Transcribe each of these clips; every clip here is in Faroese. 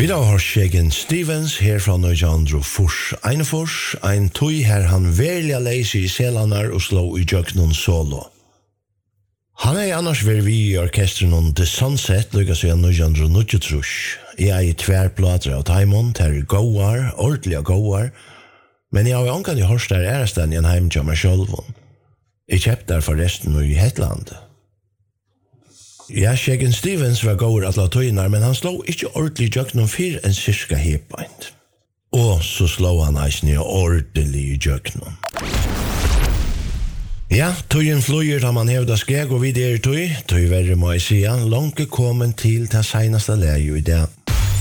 Vi da har Shagan Stevens her fra Nøyjandro Fors Einefors, ein tøy her han verlig leis I selanar og slå I jøknon solo. Han annars vi I orkestren The Sunset, lykkes I Nøyjandro Nutjetrush. Jeg I tverplater av Taimon, ter gåar, ordentliga gåar, men jeg har ankan I horstar æresten I en heim til meg sjølvun. Jeg kjøpte der forresten I Hetland. Ja, Shagan Stevens var gåur alla tøynar, men han slå ikke ordentlig jøknon fyr en cirka hepaint. Og så slå han eisne ordentlig jøknon. Ja, tøyen flyr da man hevda skeg og videre tøy verre må jeg sija, langt kommen til ta seinaste leie I det.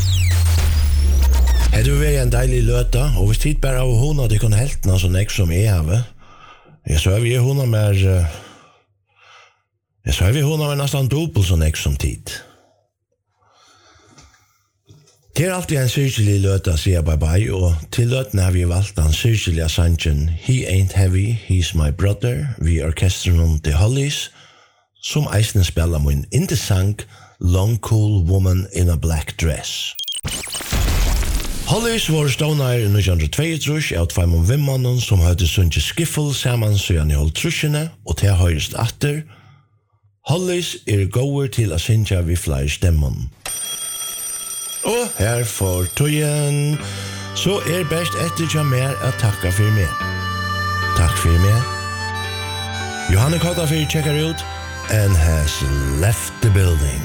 Hedde vi en deilig løta, og hvis tid bare av hona de kunne heltna så nek som jeg have, så vi hona mer... så vi hona mer nesten dobbelt så nek som tid. Det alltid en syrkelig løta, sier bye-bye, og til løten har vi valgt den syrkelige sangen He Ain't Heavy, He's My Brother, vi orkestren The Hollies, som eisne spela min indesang Long Cool Woman in a Black Dress. Hollies var stånar I 1922 av Tveimon Vimmannen som hadde sunnet skiffel saman søyan I holdtrushene, og til høyrest atter. Hollies gåer til å synja vi flere stemmen. Og her for tøyen, så best etter til mer å takke for meg. Takk for meg. Johanne Kottafyr checker ut and has left the building.